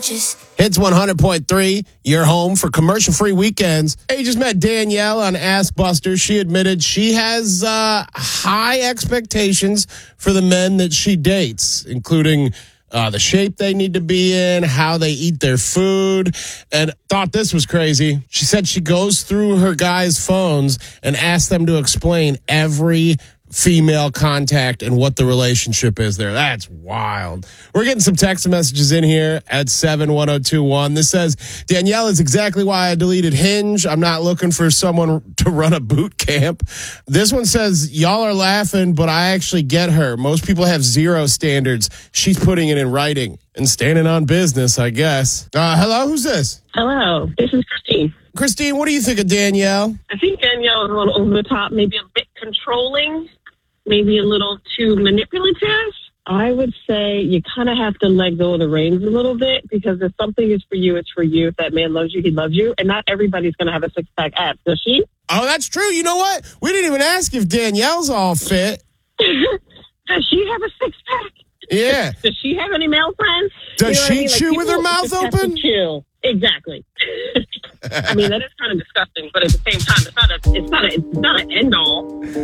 Hits 100.3, your home for commercial-free weekends. Hey, you just met Danielle on Ask Buster. She admitted she has high expectations for the men that she dates, including the shape they need to be in, how they eat their food, and thought this was crazy. She said she goes through her guys' phones and asks them to explain every female contact and what the relationship is there. That's wild. We're getting some text messages in here at 71021. This says, Danielle is exactly why I deleted Hinge. I'm not looking for someone to run a boot camp. This one says, y'all are laughing, but I actually get her. Most people have zero standards. She's putting it in writing and standing on business, I guess. Hello, who's this? Hello, this is Christine. Christine, what do you think of Danielle? I think Danielle is a little over the top, maybe a bit controlling, maybe a little too manipulative. I would say you kind of have to let go of the reins a little bit, because if something is for you, it's for you. If that man loves you, he loves you. And not everybody's going to have a six-pack abs, does she? Oh, that's true. You know what? We didn't even ask if Danielle's all fit. Does she have a six-pack? Yeah. Does she have any male friends? Does she Like, chew with her mouth just have to open? Chill. Exactly. I mean, that is kind of disgusting, but at the same time, it's not an end all.